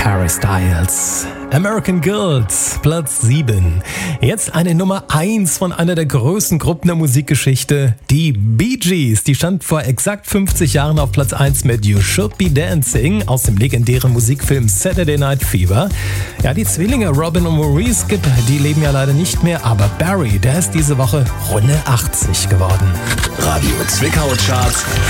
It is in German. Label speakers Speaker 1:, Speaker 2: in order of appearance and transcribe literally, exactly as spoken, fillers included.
Speaker 1: Harry Styles. American Girls, Platz sieben. Jetzt eine Nummer eins von einer der größten Gruppen der Musikgeschichte, die Bee Gees. Die stand vor exakt fünfzig Jahren auf Platz eins mit You Should Be Dancing aus dem legendären Musikfilm Saturday Night Fever. Ja, die Zwillinge Robin und Maurice Gibb, die leben ja leider nicht mehr, aber Barry, der ist diese Woche Runde achtzig geworden.
Speaker 2: Radio Zwickau Charts